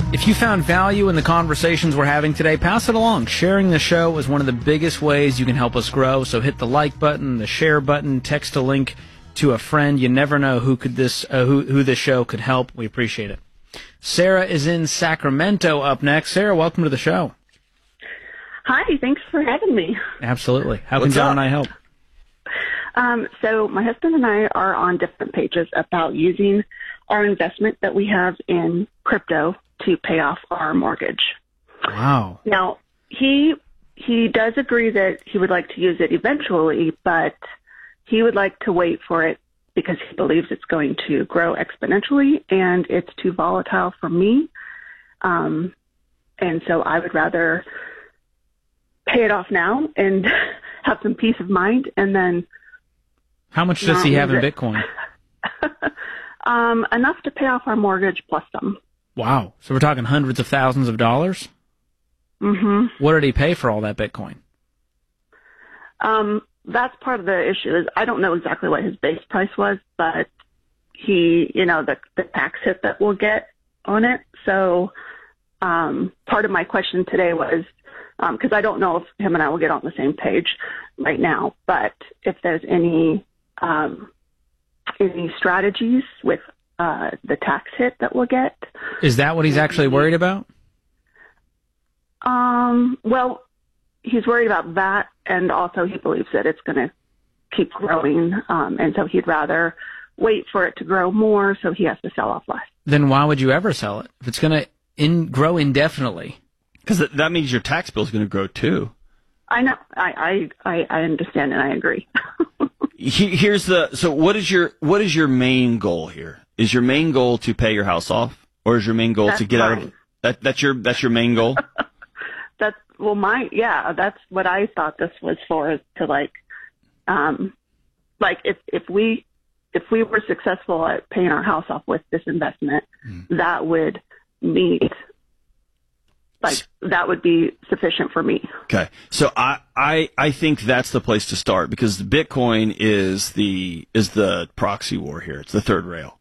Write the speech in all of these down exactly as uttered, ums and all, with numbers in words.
If you found value in the conversations we're having today, pass it along. Sharing the show is one of the biggest ways you can help us grow. So hit the like button, the share button, text a link to a friend. You never know who could this uh, who who this show could help. We appreciate it. Sarah is in Sacramento up next. Sarah, welcome to the show. Hi, thanks for having me. Absolutely. How What's can John up? and I help? Um, so my husband and I are on different pages about using our investment that we have in crypto to pay off our mortgage. Wow. Now, he he does agree that he would like to use it eventually, but he would like to wait for it because he believes it's going to grow exponentially and it's too volatile for me. Um, and so I would rather pay it off now and have some peace of mind and then. How much does he have in Bitcoin? um, enough to pay off our mortgage plus some. Wow. So we're talking hundreds of thousands of dollars? Mm-hmm. What did he pay for all that Bitcoin? Um, that's part of the issue is I don't know exactly what his base price was, but he, you know, the, the tax hit that we'll get on it. So um, part of my question today was, because um, I don't know if him and I will get on the same page right now, but if there's any um, any strategies with uh, the tax hit that we'll get. Is that what he's actually worried about? Um, well, he's worried about that, and also he believes that it's going to keep growing, um, and so he'd rather wait for it to grow more so he has to sell off less. Then why would you ever sell it? If it's going to in, grow indefinitely. Because that means your tax bill is going to grow too. I know. I, I, I understand and I agree. Here's the so what is your what is your main goal here? Is your main goal to pay your house off, or is your main goal That's to get mine. out of that? That's your that's your main goal. That's well, my yeah. That's what I thought this was for. Is to like, um, like if if we if we were successful at paying our house off with this investment, mm. that would meet. Like, that would be sufficient for me. Okay. So I, I, I think that's the place to start because Bitcoin is the, is the proxy war here. It's the third rail.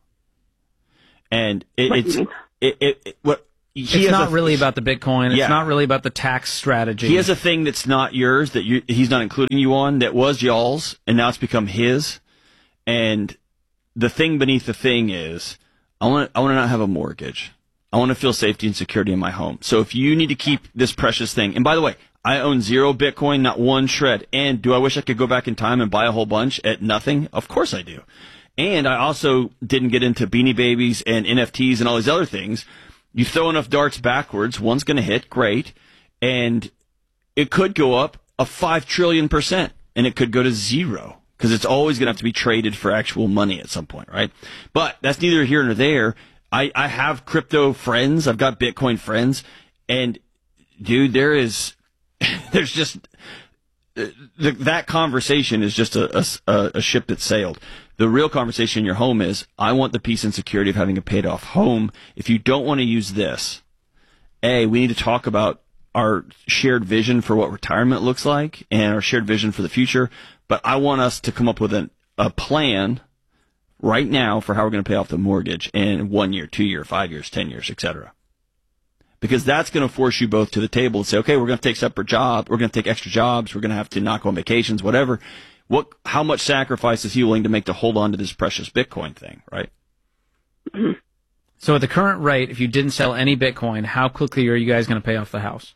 And it, what it's, do you mean? it, it, it, what, he it's not a, really about the Bitcoin. It's yeah. not really about the tax strategy. He has a thing that's not yours that you, he's not including you on that was y'all's and now it's become his. And the thing beneath the thing is I want, I want to not have a mortgage. I want to feel safety and security in my home. So if you need to keep this precious thing, and by the way, I own zero Bitcoin, not one shred. And do I wish I could go back in time and buy a whole bunch at nothing? Of course I do. And I also didn't get into Beanie Babies and N F Ts and all these other things. You throw enough darts backwards, one's going to hit, great. And it could go up a five trillion percent, and it could go to zero because it's always going to have to be traded for actual money at some point, right? But that's neither here nor there. I, I have crypto friends. I've got Bitcoin friends. And, dude, there is, there's just, the, that conversation is just a, a, a ship that sailed. The real conversation in your home is, I want the peace and security of having a paid off home. If you don't want to use this, A, we need to talk about our shared vision for what retirement looks like and our shared vision for the future. But I want us to come up with an, a plan right now for how we're going to pay off the mortgage in one year, two year, five years, ten years, et cetera. Because that's going to force you both to the table and say, okay, we're going to take separate jobs, we're going to take extra jobs, we're going to have to not go on vacations, whatever. What, how much sacrifice is he willing to make to hold on to this precious Bitcoin thing, right? Mm-hmm. So at the current rate, if you didn't sell any Bitcoin, how quickly are you guys going to pay off the house?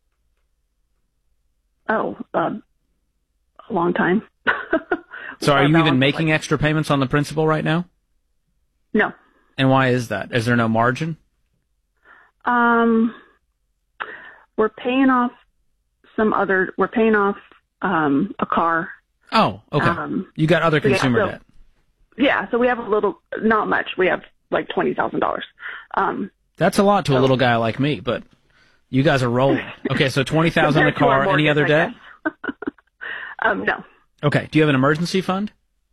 Oh, um, a long time. So are you even making like, extra payments on the principal right now? No. And why is that? Is there no margin? Um, we're paying off some other, we're paying off um, a car. Oh, okay. Um, you got other consumer yeah, so, debt. Yeah, so we have a little, not much. We have like twenty thousand dollars. Um, That's a lot to so, a little guy like me, but you guys are rolling. Okay, so twenty thousand dollars in a car. Any other debt? um, no. Okay. Do you have an emergency fund?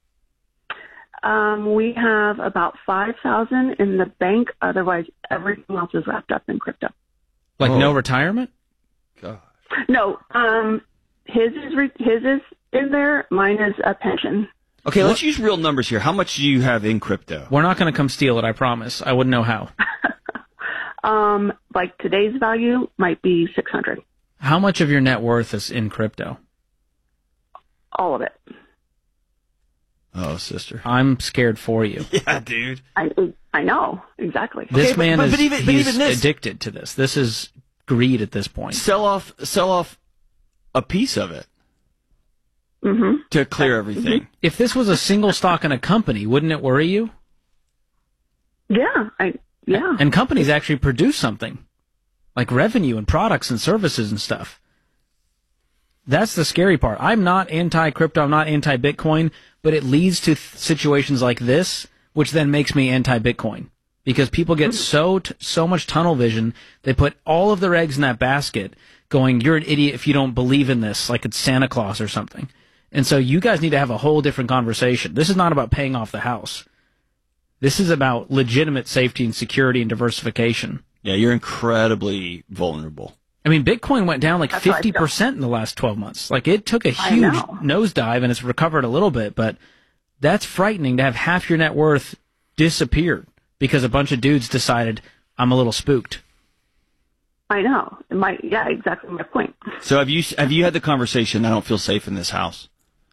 Um, we have about five thousand in the bank. Otherwise, everything else is wrapped up in crypto. Like oh. no retirement? God. No. Um, his is re- his is in there. Mine is a pension. Okay, let's use real numbers here. How much do you have in crypto? We're not going to come steal it. I promise. I wouldn't know how. Um, like today's value might be six hundred. How much of your net worth is in crypto? All of it. Oh, sister. I'm scared for you. Yeah, dude. I I know exactly. This Okay, but- man but- is but even- but he's even this- addicted to this. This is greed at this point. Sell off, sell off a piece of it Mm-hmm. to clear everything. If this was a single stock in a company, wouldn't it worry you? Yeah. I yeah. And companies actually produce something, like revenue and products and services and stuff. That's the scary part. I'm not anti-crypto, I'm not anti-Bitcoin, but it leads to th- situations like this, which then makes me anti-Bitcoin. Because people get so t- so much tunnel vision, they put all of their eggs in that basket, going, you're an idiot if you don't believe in this, like it's Santa Claus or something. And so you guys need to have a whole different conversation. This is not about paying off the house. This is about legitimate safety and security and diversification. Yeah, you're incredibly vulnerable. I mean, Bitcoin went down like That's what I fifty percent in the last twelve months. Like, it took a I huge know. nosedive, and it's recovered a little bit, but that's frightening to have half your net worth disappeared because a bunch of dudes decided, I'm a little spooked. I know. It might. Yeah. Exactly my point. So have you have you had the conversation? I don't feel safe in this house.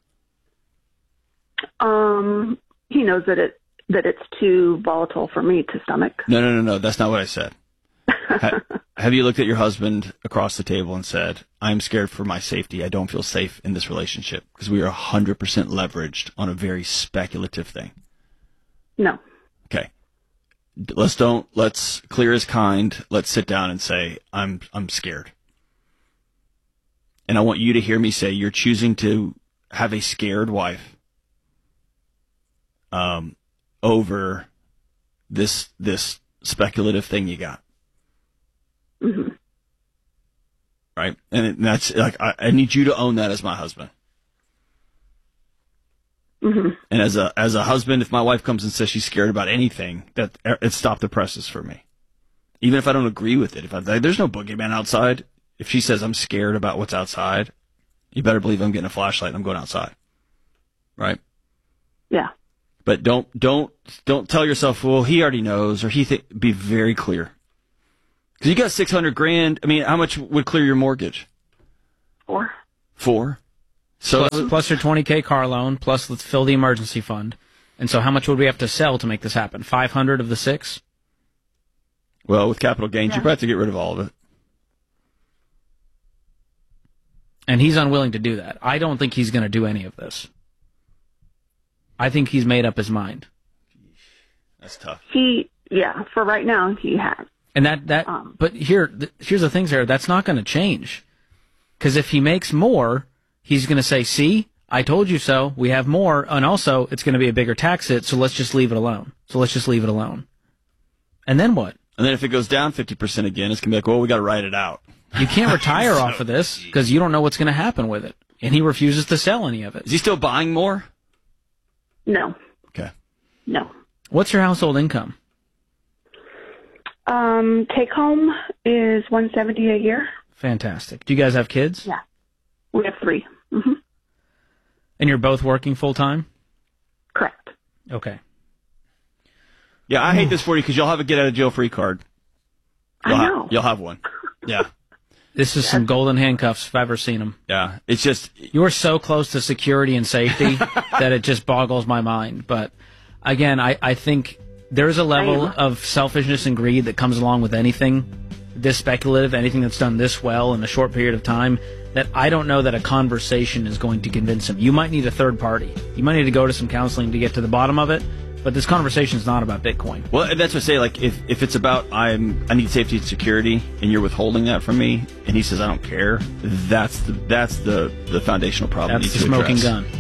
Um. He knows that it that it's too volatile for me to stomach. No, no, no, no. That's not what I said. ha- have you looked at your husband across the table and said, I'm scared for my safety. I don't feel safe in this relationship because we are one hundred percent leveraged on a very speculative thing. No. Okay. D- Let's don't, let's clear as kind. Let's sit down and say, I'm, I'm scared. And I want you to hear me say, you're choosing to have a scared wife, um, over this, this speculative thing you got. Mm-hmm. Right. And that's like, I, I need you to own that as my husband. Mm-hmm. And as a, as a husband, if my wife comes and says she's scared about anything, that it stopped the presses for me. Even if I don't agree with it, if I, there's no boogeyman outside, if she says I'm scared about what's outside, you better believe I'm getting a flashlight and I'm going outside. Right. Yeah. But don't, don't, don't tell yourself, well, he already knows, or he th- be very clear. Cause you got six hundred grand. I mean, how much would clear your mortgage? Four. Four. So Plus, plus your twenty K car loan, plus let's fill the emergency fund. And so how much would we have to sell to make this happen? five hundred of the six? well, with capital gains, Yeah. you probably have to get rid of all of it. And he's unwilling to do that. I don't think he's going to do any of this. I think he's made up his mind. That's tough. He. Yeah. For right now, he has. And that, that, Um. but here, th- here's the thing, Sarah, that's not going to change. Because if he makes more, he's going to say, see, I told you so, we have more, and also, it's going to be a bigger tax hit, so let's just leave it alone. So let's just leave it alone. And then what? And then if it goes down fifty percent again, it's going to be like, well, we got to write it out. You can't retire off of this, because you don't know what's going to happen with it. And he refuses to sell any of it. Is he still buying more? No. Okay. No. What's your household income? Um. Take home is one seventy a year. Fantastic. Do you guys have kids? Yeah. We have three. Mm-hmm. And you're both working full time? Correct. Okay. Yeah, I hate this for you because you'll have a get out of jail free card. I You'll ha- know. you'll have one. Yeah. This is some golden handcuffs if I've ever seen them. Yeah. It's just, You are so close to security and safety that it just boggles my mind. But again, I, I think there's a level I am. of selfishness and greed that comes along with anything this speculative, anything that's done this well in a short period of time, that I don't know that a conversation is going to convince him. You might need a third party. You might need to go to some counseling to get to the bottom of it. But this conversation is not about Bitcoin. well, that's what I say. Like, if, if it's about I'm I need safety and security, and you're withholding that from me, and he says I don't care, that's the that's the the foundational problem. That's you the need to smoking address. gun.